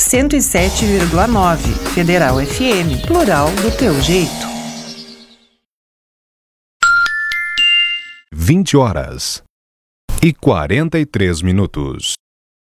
107,9. Federal FM, plural do teu jeito. 20h e 43 minutos.